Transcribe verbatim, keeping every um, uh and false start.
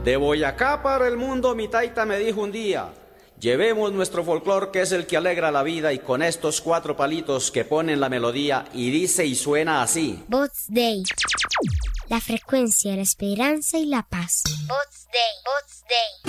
De Boyacá para el mundo mi taita me dijo un día, llevemos nuestro folclor que es el que alegra la vida y con estos cuatro palitos que ponen la melodía y dice y suena así. Bots Day, la frecuencia, la esperanza y la paz. Bots Day, Bots Day.